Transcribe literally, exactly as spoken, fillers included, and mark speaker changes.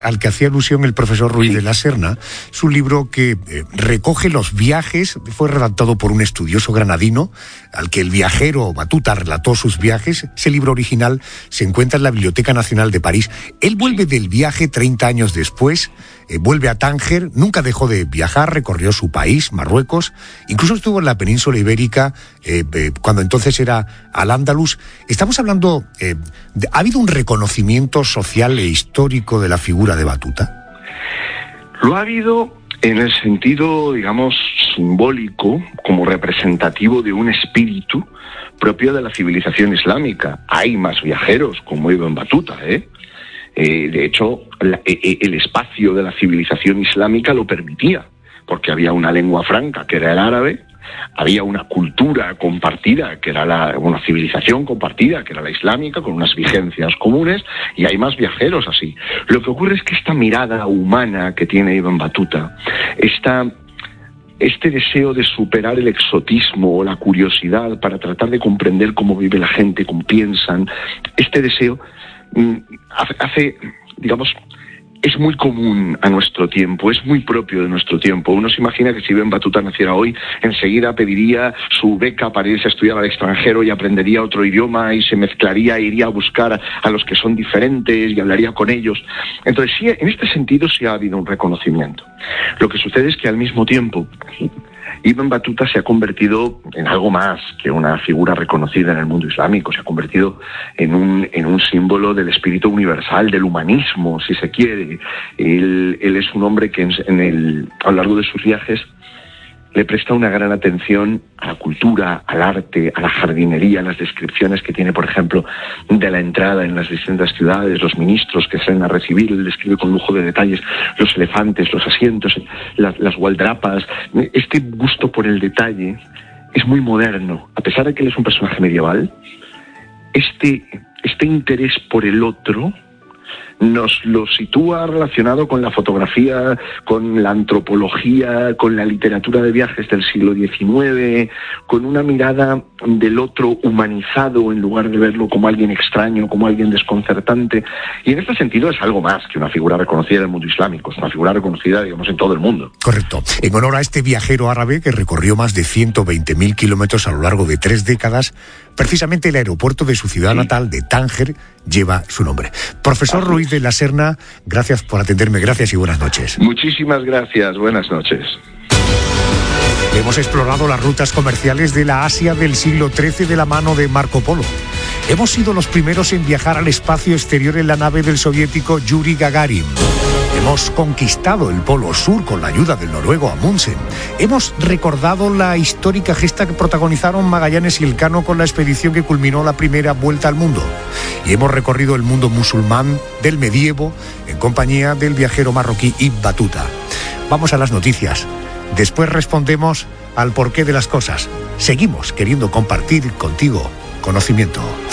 Speaker 1: al que hacía alusión el profesor Ruiz de la Serna. Es un libro que eh, recoge los viajes, fue redactado por un estudioso granadino, al que el viajero Batuta relató sus viajes. Ese libro original se encuentra en la Biblioteca Nacional de París. Él vuelve del viaje treinta años después, eh, vuelve a Tánger, nunca dejó de viajar, recorrió su país, Marruecos, incluso estuvo en la península ibérica, eh, eh, cuando entonces era Al-Ándalus. Estamos hablando, eh, de, ¿ha habido un reconocimiento social e histórico de la figura de Batuta?
Speaker 2: Lo ha habido en el sentido, digamos, simbólico, como representativo de un espíritu propio de la civilización islámica. Hay más viajeros como Ibn Batuta, ¿eh? Eh, de hecho, la, eh, el espacio de la civilización islámica lo permitía, porque había una lengua franca, que era el árabe, había una cultura compartida, que era la, una civilización compartida, que era la islámica, con unas vigencias comunes, y hay más viajeros así. Lo que ocurre es que esta mirada humana que tiene Ibn Batuta, esta, este deseo de superar el exotismo o la curiosidad para tratar de comprender cómo vive la gente, cómo piensan, este deseo mmm, hace, hace, digamos, es muy común a nuestro tiempo, es muy propio de nuestro tiempo. Uno se imagina que si Ibn Batuta naciera hoy, enseguida pediría su beca para irse a estudiar al extranjero y aprendería otro idioma y se mezclaría e iría a buscar a los que son diferentes y hablaría con ellos. Entonces, sí, en este sentido sí ha habido un reconocimiento. Lo que sucede es que al mismo tiempo Ibn Batuta se ha convertido en algo más que una figura reconocida en el mundo islámico, se ha convertido en un, en un símbolo del espíritu universal, del humanismo, si se quiere. Él, él es un hombre que en, en el, a lo largo de sus viajes le presta una gran atención a la cultura, al arte, a la jardinería, las descripciones que tiene, por ejemplo, de la entrada en las distintas ciudades, los ministros que salen a recibir, él describe con lujo de detalles los elefantes, los asientos, las, las gualdrapas. Este gusto por el detalle es muy moderno. A pesar de que él es un personaje medieval, este, este interés por el otro nos lo sitúa relacionado con la fotografía, con la antropología, con la literatura de viajes del siglo diecinueve, con una mirada del otro humanizado en lugar de verlo como alguien extraño, como alguien desconcertante. Y en este sentido es algo más que una figura reconocida en el mundo islámico, es una figura reconocida, digamos, en todo el mundo.
Speaker 1: Correcto. En honor a este viajero árabe que recorrió más de ciento veinte mil kilómetros a lo largo de tres décadas, precisamente el aeropuerto de su ciudad sí. natal de Tánger lleva su nombre. Profesor Ruiz de la Serna, gracias por atenderme, gracias y buenas noches.
Speaker 2: Muchísimas gracias, buenas noches.
Speaker 1: Hemos explorado las rutas comerciales de la Asia del siglo trece de la mano de Marco Polo. Hemos sido los primeros en viajar al espacio exterior en la nave del soviético Yuri Gagarin. Hemos conquistado el Polo Sur con la ayuda del noruego Amundsen. Hemos recordado la histórica gesta que protagonizaron Magallanes y Elcano con la expedición que culminó la primera vuelta al mundo. Y hemos recorrido el mundo musulmán del medievo en compañía del viajero marroquí Ibn Batuta. Vamos a las noticias. Después respondemos al porqué de las cosas. Seguimos queriendo compartir contigo conocimiento.